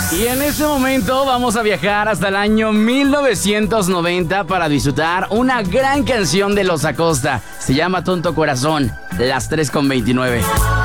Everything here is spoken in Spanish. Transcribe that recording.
Y en este momento vamos a viajar hasta el año 1990 para disfrutar una gran canción de Los Acosta. Se llama Tonto Corazón, las 3:29.